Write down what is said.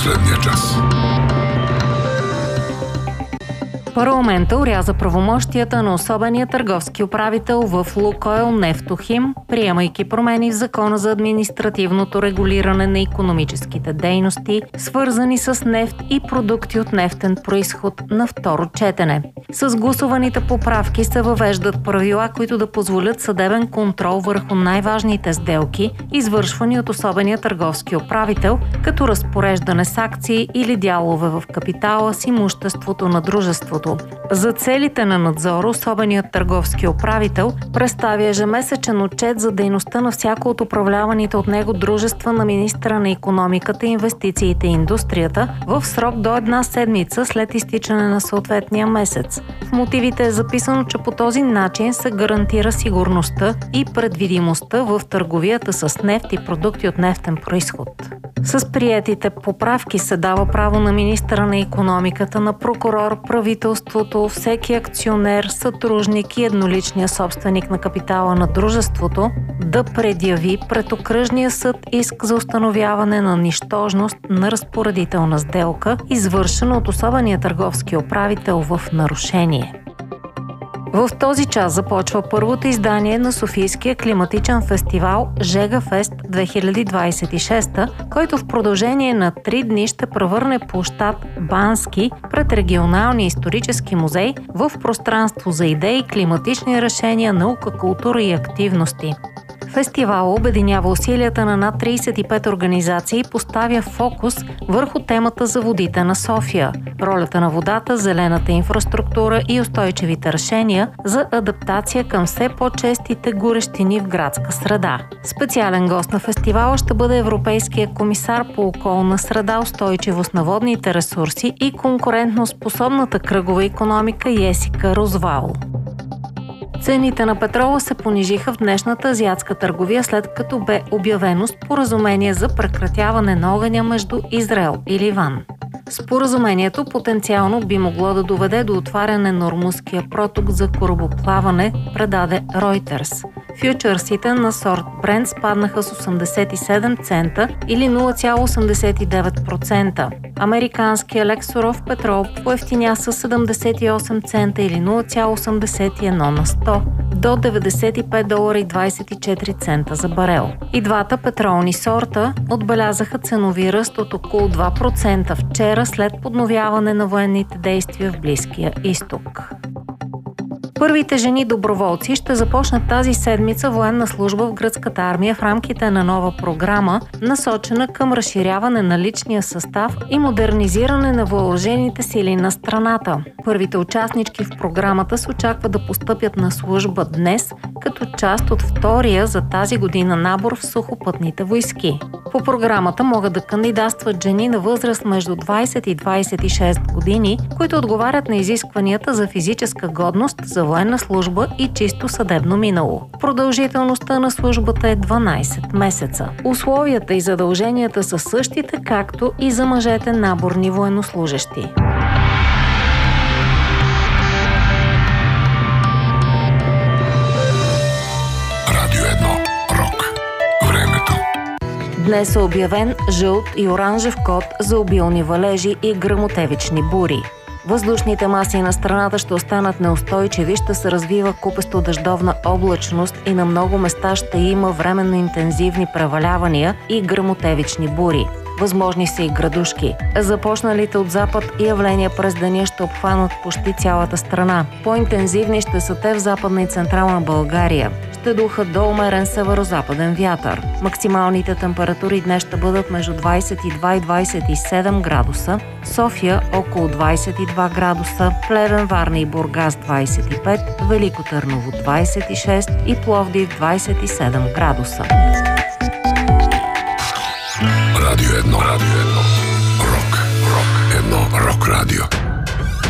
последния час. Парламента оряза правомощията на особения търговски управител в Лукойл Нефтохим, приемайки промени в Закона за административното регулиране на икономическите дейности, свързани с нефт и продукти от нефтен произход на второ четене. С гласуваните поправки се въвеждат правила, които да позволят съдебен контрол върху най-важните сделки, извършвани от особения търговски управител, като разпореждане с акции или дялове в капитала с имуществото на дружеството. За целите на надзора, особеният търговски управител представя ежемесечен отчет за дейността на всяко от управляваните от него дружества на министъра на икономиката, инвестициите и индустрията в срок до една седмица след изтичане на съответния месец. В мотивите е записано, че по този начин се гарантира сигурността и предвидимостта в търговията с нефт и продукти от нефтен произход. С приетите поправки се дава право на министъра на икономиката, на прокурор, правителството, всеки акционер, съдружник и едноличния собственик на капитала на дружеството да предяви пред окръжния съд иск за установяване на нищожност на разпоредителна сделка, извършена от особения търговски управител в нарушение. В този час започва първото издание на Софийския климатичен фестивал Жегафест 2026, който в продължение на 3 дни ще превърне площад Бански пред регионалния исторически музей в пространство за идеи, климатични решения, наука, култура и активности. Фестивалът обединява усилията на над 35 организации и поставя фокус върху темата за водите на София, ролята на водата, зелената инфраструктура и устойчивите решения за адаптация към все по-честите горещини в градска среда. Специален гост на фестивала ще бъде Европейския комисар по околна среда, устойчивост на водните ресурси и конкурентноспособната кръгова икономика Есика Розвал. Цените на петрола се понижиха в днешната азиатска търговия, след като бе обявено споразумение за прекратяване на огъня между Израел и Ливан. Споразумението потенциално би могло да доведе до отваряне на Ормузския проток за корабоплаване, предаде Reuters. Фючърсите на сорт Брент спаднаха с 87 цента или 0,89%. Американския лексуров петрол поевтиня с 78 цента или 0,81 на 100 до $95.24 за барел. И двата петролни сорта отбелязаха ценови ръст от около 2% вчера след подновяване на военните действия в Близкия изток. Първите жени доброволци ще започнат тази седмица военна служба в гръцката армия в рамките на нова програма, насочена към разширяване на личния състав и модернизиране на въоръжените сили на страната. Първите участнички в програмата се очаква да постъпят на служба днес, като част от втория за тази година набор в сухопътните войски. По програмата могат да кандидатстват жени на възраст между 20 и 26 години, които отговарят на изискванията за физическа годност, за военна служба и чисто съдебно минало. Продължителността на службата е 12 месеца. Условията и задълженията са същите, както и за мъжете наборни военнослужещи. Радио 1. Рок. Времето. Днес е обявен жълт и оранжев код за обилни валежи и гръмотевични бури. Въздушните маси на страната ще останат неустойчиви, ще се развива купесто дъждовна облачност и на много места ще има временно интензивни превалявания и гръмотевични бури. Възможни са и градушки. Започналите от запад явления през деня ще обхванат почти цялата страна. По-интензивни ще са те в Западна и Централна България. Ще духат до умерен северо-западен вятър. Максималните температури днес ще бъдат между 22 и 27 градуса, София около 22 градуса, Плевен, Варна и Бургас 25, Велико Търново 26 и Пловдив 27 градуса. Радио 1. Радио 1. Рок. Рок. 1. Рок радио.